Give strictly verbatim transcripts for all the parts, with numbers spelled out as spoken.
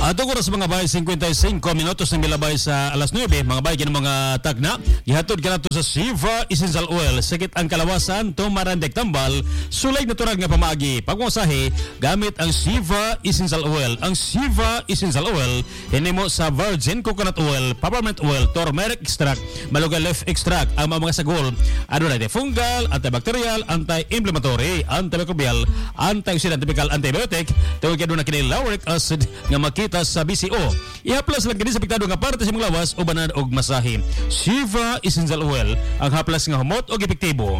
Ato ko sa mga bay fifty-five minutos ng milabay sa alas nine mga bay kini mga tagna gihatod kanato sa Siva Essential Oil sakit ang kalawasan tumarandek tambal sulay natural nga pamaagi pagmasahe gamit ang Siva Essential Oil. Ang Siva Essential Oil hinimo sa virgin coconut oil, peppermint oil, turmeric extract, malugal leaf extract ang mga sagol adunay fungal, antibacterial, anti-inflammatory, antimicrobial, antioxidant, typical antibiotic tungod kay aduna kini lauric acid nga makita sa B C O. Ihaplas lang kini sa piktado nga parte sa mga lawas o banan og masahe. Siva Essential Oil ang haplas nga humot og epektibo.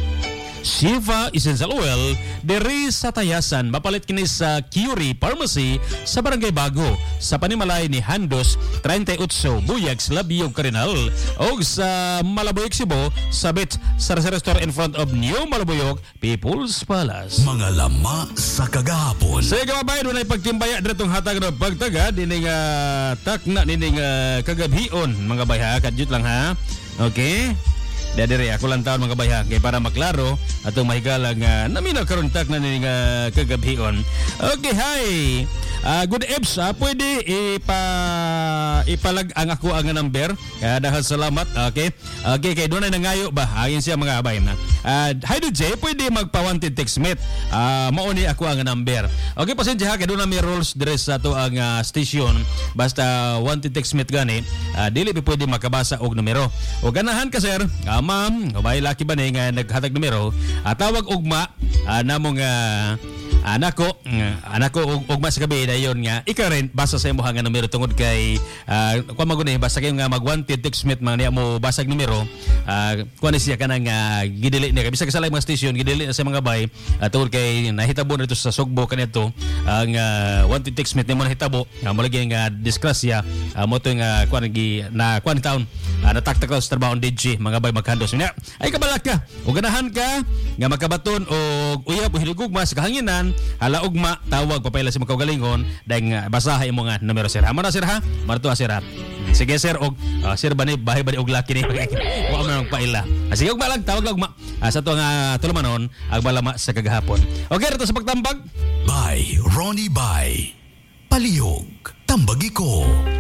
Siva Essential Oil diri sa Tayasan mapalit kini sa Curie Pharmacy sa Barangay Bago sa panimalay ni Handos thirty-eight Buyag Labiog Carinal og sa Malabuyog Cebu sabit sa restaurant in front of New Malabuyog People's Palace. Mga lama sa kagahapon. Sa kababayan dunay pagtimbaya dretong hatag na pagtaga dining uh, takna dining uh, kagabhion mga bayha kadyut lang ha. Okay? Dadiri ako lang taon mga bayha kay para maklaro atong mahigalang uh, naminaw karon tak na ning uh, kagabhion. Okay, hi. Uh, good evening. Uh, pwede ipa ipalag ang ako ang number. Uh, dahil salamat. Okay. Okay, kay doon ay nangayo ba? Ayun siya mga abay na. Uh, hi D J, pwede magpa-wanted text met. Uh, mauni ako ang number. Okay, pasensya ha kay doon na may rules dire sa to ang uh, station. Basta wanted text met gani, uh, dili pa pwede makabasa og numero. O ganahan ka sir. Uh, ma'am, kabay laki ba ni nga naghatag numero, uh, tawag ugma uh, namong uh, anak ko uh, anak ko ug, ugma sa gabi dayon nga ikarin basa sa imong nga numero tungod kay uh, kuan maguni basta kayo nga mag wanted text met man niya mo basag numero uh, kuan siya kanang uh, gidili niya bisag sa mga station gidili na sa mga bay uh, tungod kay nahitabo nito sa Sugbo kanito ang uh, wanted text met nimo nahitabo uh, mo lagi nga disgrasya uh, mo to nga kuan gi na kuan taon uh, nataktak sa trabaho D J mga bay maghandos niya ay kabalak ka ug ganahan ka nga magkabaton og uyab o hiligugma sa kahanginan hala ugma tawag papayla si mga kaugalingon dahil nga basahay mo nga numero sir. Amo na sir ha? Marto sir ha? Sige sir og uh, sir bani bahay bani og laki ni wa man paila. Sige ugma lang tawag lang ugma uh, sa to nga tulumanon ang malama sa kagahapon. Okay rito sa pagtambag. Bye Ronnie Bye. Palihog tambagi ko.